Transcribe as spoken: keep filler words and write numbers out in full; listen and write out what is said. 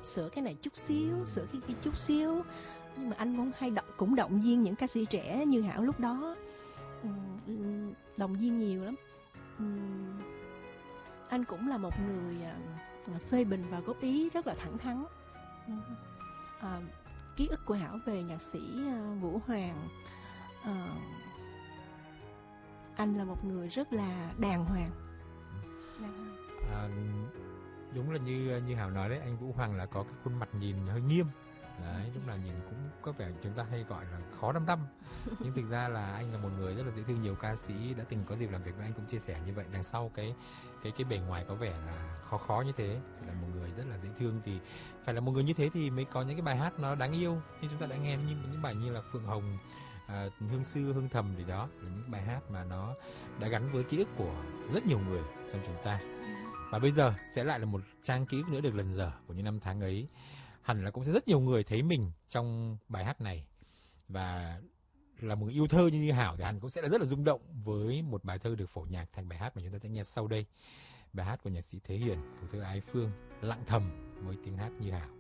sửa cái này chút xíu, sửa cái kia chút xíu. Nhưng mà anh cũng hay động, cũng động viên những ca sĩ trẻ như Hảo lúc đó, Ừm, động viên nhiều lắm. Ừm, anh cũng là một người à, phê bình và góp ý rất là thẳng thắn. Ừm, à, ký ức của Hảo về nhạc sĩ à, Vũ Hoàng, à, anh là một người rất là đàng hoàng. Đàng hoàng. À, đúng là như như Hảo nói đấy, anh Vũ Hoàng là có cái khuôn mặt nhìn hơi nghiêm. Đấy, lúc nào nhìn cũng có vẻ chúng ta hay gọi là khó đăm đăm. Nhưng thực ra là anh là một người rất là dễ thương. Nhiều ca sĩ đã từng có dịp làm việc với anh cũng chia sẻ như vậy. Đằng sau cái cái cái bề ngoài có vẻ là khó khó như thế thì là một người rất là dễ thương. Thì phải là một người như thế thì mới có những cái bài hát nó đáng yêu như chúng ta đã nghe, như những bài như là Phượng Hồng, à, Hương Sư, Hương Thầm thì đó là những bài hát mà nó đã gắn với ký ức của rất nhiều người trong chúng ta. Và bây giờ sẽ lại là một trang ký ức nữa được lần dở của những năm tháng ấy. Hẳn là cũng sẽ rất nhiều người thấy mình trong bài hát này. Và là một người yêu thơ như, như Hảo thì hẳn cũng sẽ là rất là rung động với một bài thơ được phổ nhạc thành bài hát mà chúng ta sẽ nghe sau đây. Bài hát của nhạc sĩ Thế Hiền, phổ thơ Ái Phương, Lặng Thầm với tiếng hát như Hảo.